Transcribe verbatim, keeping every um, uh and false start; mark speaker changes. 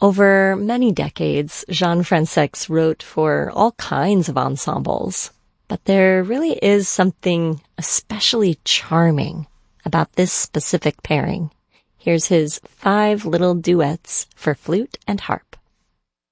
Speaker 1: Over many decades, Jean Fransex wrote for all kinds of ensembles. But there really is something especially charming about this specific pairing. Here's his five little duets for flute and harp.